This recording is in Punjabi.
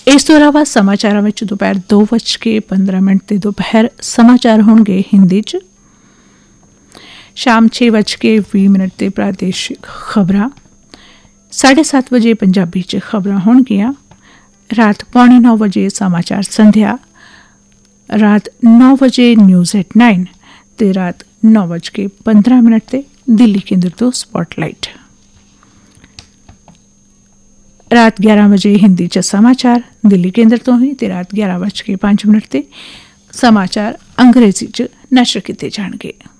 ਇਸ ਤੋਂ ਇਲਾਵਾ ਸਮਾਚਾਰਾਂ ਵਿੱਚ ਦੁਪਹਿਰ 2:15 ਤੇ ਦੁਪਹਿਰ ਸਮਾਚਾਰ ਹੋਣਗੇ ਹਿੰਦੀ 'ਚ। ਸ਼ਾਮ 6:20 ਤੇ ਪ੍ਰਾਦੇਸ਼ਿਕ ਖਬਰਾਂ। 7:30 ਵਜੇ ਪੰਜਾਬੀ 'ਚ ਖਬਰਾਂ ਹੋਣਗੀਆਂ। ਰਾਤ 8:45 ਵਜੇ ਸਮਾਚਾਰ ਸੰਧਿਆ। ਰਾਤ 9 ਵਜੇ ਨਿਊਜ਼ ਐਟ 9 ਤੇ ਰਾਤ 9:15 ਤੇ ਦਿੱਲੀ ਕੇਂਦਰ ਤੋਂ ਸਪੌਟਲਾਈਟ। ਰਾਤ 11 ਵਜੇ ਹਿੰਦੀ 'ਚ ਸਮਾਚਾਰ ਦਿੱਲੀ ਕੇਂਦਰ ਤੋਂ ਹੀ ਤੇ ਰਾਤ 11:05 ਤੇ ਸਮਾਚਾਰ ਅੰਗਰੇਜ਼ੀ 'ਚ ਨਸ਼ਰ ਕੀਤੇ ਜਾਣਗੇ।